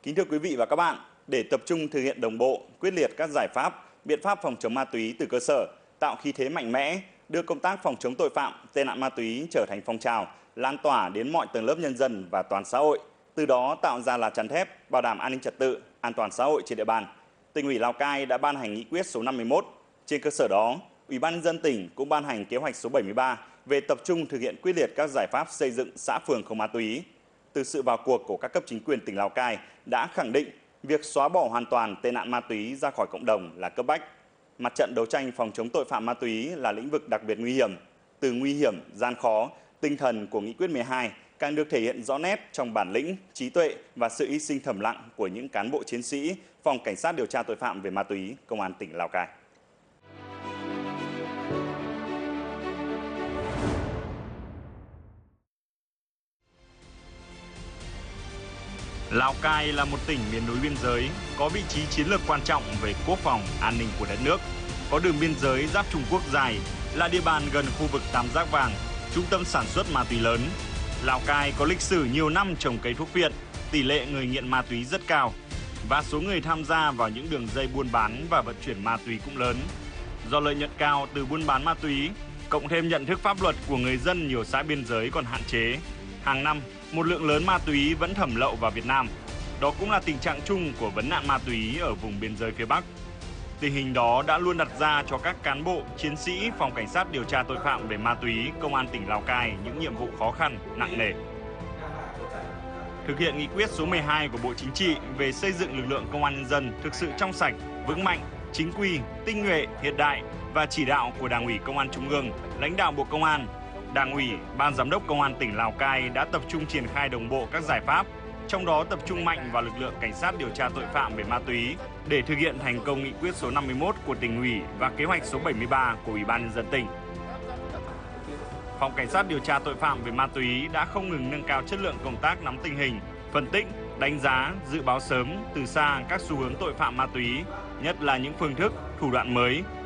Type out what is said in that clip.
Kính thưa quý vị và các bạn, để tập trung thực hiện đồng bộ, quyết liệt các giải pháp, biện pháp phòng chống ma túy từ cơ sở, tạo khí thế mạnh mẽ, đưa công tác phòng chống tội phạm, tệ nạn ma túy trở thành phong trào, lan tỏa đến mọi tầng lớp nhân dân và toàn xã hội, từ đó tạo ra lá chắn thép, bảo đảm an ninh trật tự, an toàn xã hội trên địa bàn. Tỉnh ủy Lào Cai đã ban hành nghị quyết số 51. Trên cơ sở đó, Ủy ban nhân dân tỉnh cũng ban hành kế hoạch số 73 về tập trung thực hiện quyết liệt các giải pháp xây dựng xã phường không ma túy. Từ sự vào cuộc của các cấp chính quyền tỉnh Lào Cai đã khẳng định việc xóa bỏ hoàn toàn tệ nạn ma túy ra khỏi cộng đồng là cấp bách. Mặt trận đấu tranh phòng chống tội phạm ma túy là lĩnh vực đặc biệt nguy hiểm. Từ nguy hiểm, gian khó, tinh thần của nghị quyết 12 càng được thể hiện rõ nét trong bản lĩnh, trí tuệ và sự hy sinh thầm lặng của những cán bộ chiến sĩ Phòng Cảnh sát điều tra tội phạm về ma túy, Công an tỉnh Lào Cai. Lào Cai là một tỉnh miền núi biên giới, có vị trí chiến lược quan trọng về quốc phòng, an ninh của đất nước. Có đường biên giới giáp Trung Quốc dài, là địa bàn gần khu vực Tam Giác Vàng, trung tâm sản xuất ma túy lớn. Lào Cai có lịch sử nhiều năm trồng cây thuốc viện, tỷ lệ người nghiện ma túy rất cao và số người tham gia vào những đường dây buôn bán và vận chuyển ma túy cũng lớn. Do lợi nhuận cao từ buôn bán ma túy, cộng thêm nhận thức pháp luật của người dân nhiều xã biên giới còn hạn chế, hàng năm một lượng lớn ma túy vẫn thẩm lậu vào Việt Nam. Đó cũng là tình trạng chung của vấn nạn ma túy ở vùng biên giới phía Bắc. Tình hình đó đã luôn đặt ra cho các cán bộ, chiến sĩ Phòng Cảnh sát điều tra tội phạm về ma túy, Công an tỉnh Lào Cai những nhiệm vụ khó khăn, nặng nề. Thực hiện nghị quyết số 12 của Bộ Chính trị về xây dựng lực lượng công an nhân dân thực sự trong sạch, vững mạnh, chính quy, tinh nhuệ, hiện đại và chỉ đạo của Đảng ủy Công an Trung ương, lãnh đạo Bộ Công an, Đảng ủy, Ban Giám đốc Công an tỉnh Lào Cai đã tập trung triển khai đồng bộ các giải pháp, trong đó tập trung mạnh vào lực lượng cảnh sát điều tra tội phạm về ma túy để thực hiện thành công nghị quyết số 51 của tỉnh ủy và kế hoạch số 73 của Ủy ban nhân dân tỉnh. Phòng Cảnh sát điều tra tội phạm về ma túy đã không ngừng nâng cao chất lượng công tác nắm tình hình, phân tích, đánh giá, dự báo sớm từ xa các xu hướng tội phạm ma túy, nhất là những phương thức, thủ đoạn mới,